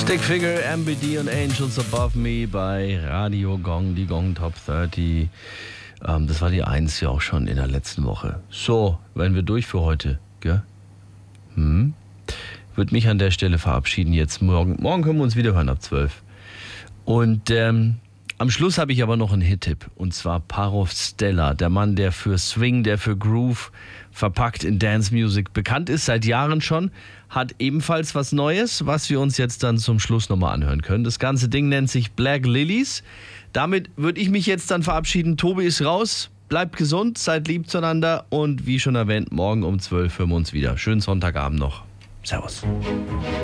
Stickfigure, MBD und Angels Above Me bei Radio Gong, die Gong Top 30. Das war die 1 ja auch schon in der letzten Woche. So, werden wir durch für heute, gell? Würde mich an der Stelle verabschieden jetzt. Morgen können wir uns wieder hören ab 12. Und am Schluss habe ich aber noch einen Hit-Tipp. Und zwar Parov Stella, der Mann, der für Swing, der für Groove verpackt in Dance Music bekannt ist, seit Jahren schon, hat ebenfalls was Neues, was wir uns jetzt dann zum Schluss nochmal anhören können. Das ganze Ding nennt sich Black Lilies. Damit würde ich mich jetzt dann verabschieden. Tobi ist raus, bleibt gesund, seid lieb zueinander und wie schon erwähnt, morgen um 12 hören wir uns wieder. Schönen Sonntagabend noch. Servus.